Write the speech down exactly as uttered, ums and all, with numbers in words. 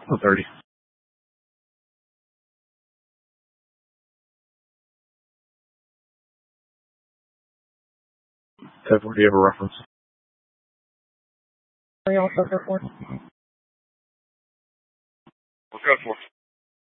Oh, thirty. ten four, do you have a reference? Three also for four. Let's go for